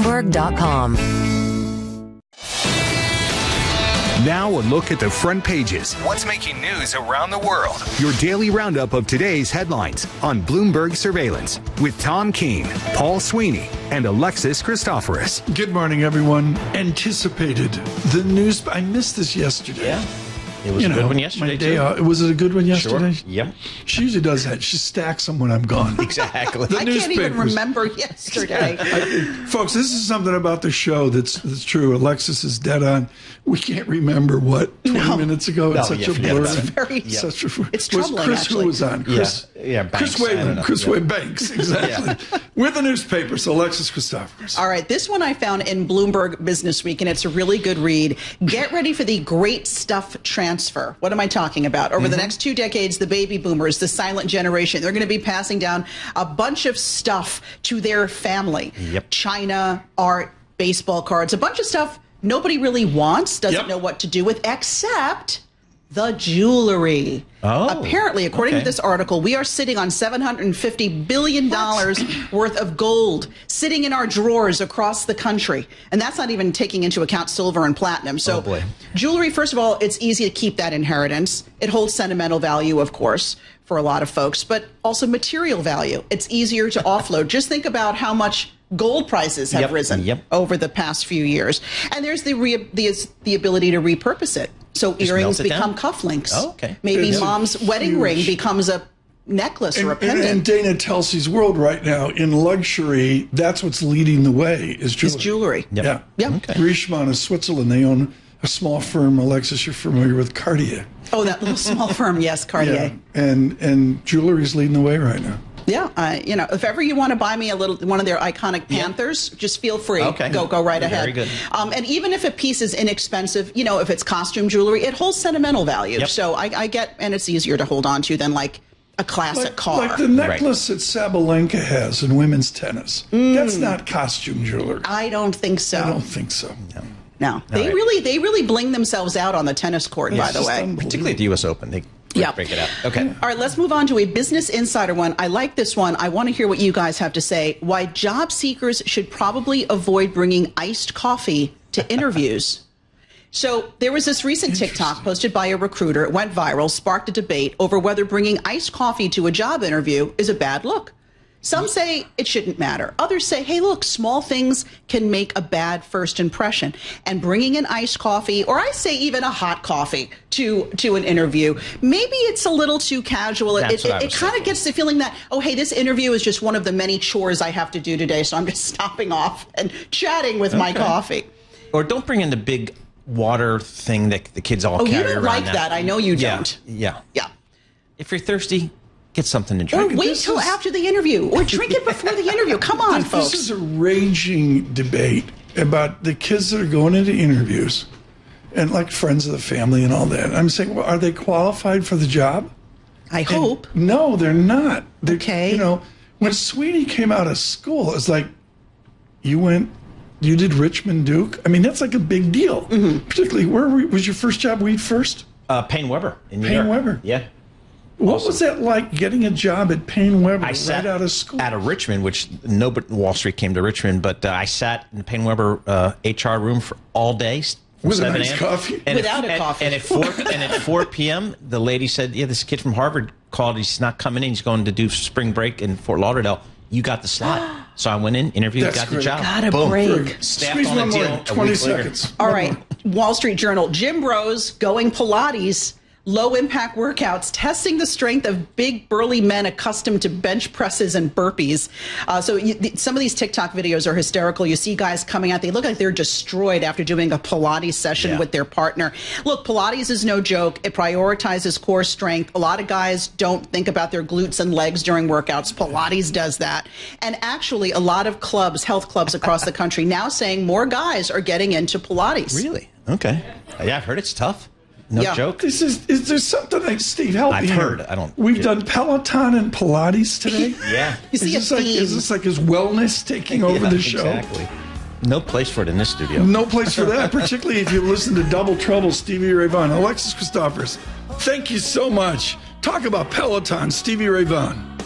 Bloomberg.com. Now a look at the front pages. What's making news around the world? Your daily roundup of today's headlines on Bloomberg Surveillance with Tom Keene, Paul Sweeney, and Alexis Christoforous. Good morning, everyone. Anticipated the news. I missed this yesterday. Yeah. It was a good one yesterday, too. Was it a a good one yesterday? Sure. Yep. She usually does that. She stacks them when I'm gone. Exactly. I can't even remember yesterday. Folks, this is something about the show that's true. Alexis is dead on. We can't remember 20 minutes ago. It's such a blur. It's troubling, Chris actually. Who was on? Chris Banks. Wayland. Chris Wayland Banks, exactly. With the newspapers, Alexis Christoforous. All right, this one I found in Bloomberg Business Week, and it's a really good read. Get ready for the great stuff transfer. What am I talking about? Over the next 2 decades, the baby boomers, the silent generation, they're going to be passing down a bunch of stuff to their family. Yep. China, art, baseball cards, a bunch of stuff nobody really wants, doesn't know what to do with, except the jewelry. Oh, apparently, according to this article, we are sitting on $750 billion worth of gold sitting in our drawers across the country. And that's not even taking into account silver and platinum. So jewelry, first of all, it's easy to keep that inheritance. It holds sentimental value, of course, for a lot of folks, but also material value. It's easier to offload. Just think about how much gold prices have risen over the past few years. And there's the ability to repurpose it. So earrings become cufflinks. Oh, okay. Maybe mom's wedding ring becomes a necklace or a pendant. And Dana Telsey's world right now, in luxury, that's what's leading the way, is jewelry. It's jewelry. Yeah. Okay. Richemont of Switzerland, they own a small firm. Alexis, you're familiar with Cartier. Oh, that little small firm, yes, Cartier. Yeah. And jewelry's leading the way right now. Yeah, if ever you want to buy me one of their iconic Panthers, just feel free. Okay. Go right ahead. Very good. And even if a piece is inexpensive, if it's costume jewelry, it holds sentimental value. Yep. So I get, and it's easier to hold on to than like a classic car. Like the necklace that Sabalenka has in women's tennis. That's not costume jewelry. I don't think so. I don't think so. No. They really bling themselves out on the tennis court, by the way. Particularly at the U.S. Open. They break it out. Okay. All right, let's move on to a Business Insider one. I like this one. I want to hear what you guys have to say. Why job seekers should probably avoid bringing iced coffee to interviews. So there was this recent TikTok posted by a recruiter. It went viral, sparked a debate over whether bringing iced coffee to a job interview is a bad look. Some say it shouldn't matter. Others say, hey, look, small things can make a bad first impression. And bringing an iced coffee, or I say even a hot coffee, to an interview, maybe it's a little too casual. It kind of gets the feeling that, oh, hey, this interview is just one of the many chores I have to do today, so I'm just stopping off and chatting with my coffee. Or don't bring in the big water thing that the kids all carry around. Oh, you don't like that. I know you don't. Yeah. Yeah. If you're thirsty, get something to drink. Or wait till after the interview, or drink it before the interview. Come on, folks. This is a raging debate about the kids that are going into interviews and like friends of the family and all that. I'm saying, well, are they qualified for the job? I hope. No, they're not. Okay. When Sweetie came out of school, it's like, you did Richmond Duke? I mean, that's like a big deal. Particularly, was your first job Wheat First? Payne Weber in New Payne York. Weber. Yeah. What was that like, getting a job at Payne Weber right out of school? Out of Richmond, which nobody Wall Street came to Richmond, but I sat in the Payne Weber HR room for all day. With a nice coffee? Without a coffee. And at 4 p.m., the lady said, yeah, this kid from Harvard called. He's not coming in. He's going to do spring break in Fort Lauderdale. You got the slot. So I went in, interviewed, got the job. Got a break. Staffed on the deal. 20 seconds. All right. Wall Street Journal. Gym bros going Pilates. Low-impact workouts, testing the strength of big, burly men accustomed to bench presses and burpees. Some of these TikTok videos are hysterical. You see guys coming out. They look like they're destroyed after doing a Pilates session with their partner. Look, Pilates is no joke. It prioritizes core strength. A lot of guys don't think about their glutes and legs during workouts. Pilates does that. And actually, a lot of clubs, health clubs across the country, now saying more guys are getting into Pilates. Really? Okay. Yeah, I've heard it's tough. No joke. Is there something like, Steve, help me here. I've heard. We've done Peloton and Pilates today. Yeah. Is this like his wellness taking over the show? Exactly. No place for it in this studio. No place for that, particularly if you listen to Double Trouble, Stevie Ray Vaughan. Alexis Christoforous, thank you so much. Talk about Peloton, Stevie Ray Vaughan.